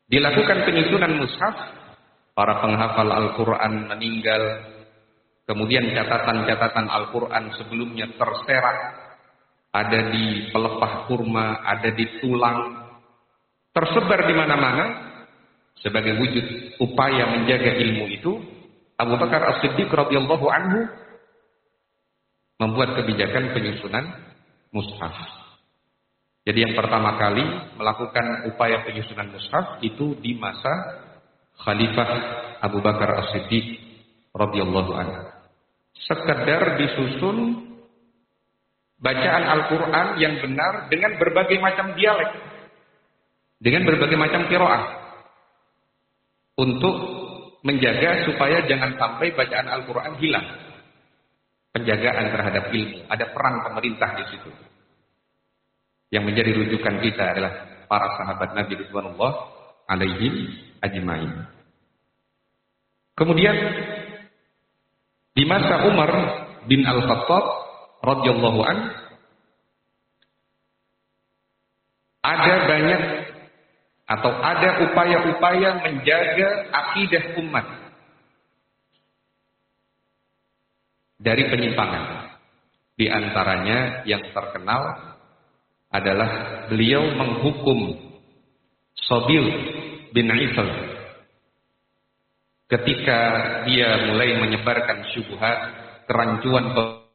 Dilakukan penyusunan mushaf, para penghafal Al-Quran meninggal, kemudian catatan-catatan Al-Quran sebelumnya terserak, ada di pelepah kurma, ada di tulang, tersebar di mana-mana. Sebagai wujud upaya menjaga ilmu itu, Abu Bakar As-Siddiq radhiyallahu anhu membuat kebijakan penyusunan mushaf. Jadi yang pertama kali melakukan upaya penyusunan mushaf itu di masa Khalifah Abu Bakar As-Siddiq radhiyallahu anhu. Sekedar disusun bacaan Al-Quran yang benar dengan berbagai macam dialek, dengan berbagai macam qiraah, untuk menjaga supaya jangan sampai bacaan Al-Quran hilang. Penjagaan terhadap ilmu, ada peran pemerintah di situ. Yang menjadi rujukan kita adalah para sahabat Nabi ridwanullah alaihim ajmain. Kemudian di masa Umar bin Al-Khattab radhiyallahu an, ada banyak atau ada upaya-upaya menjaga akidah umat dari penyimpangan. Di antaranya yang terkenal adalah beliau menghukum Shabil bin Isal ketika dia mulai menyebarkan syubhat, kerancuan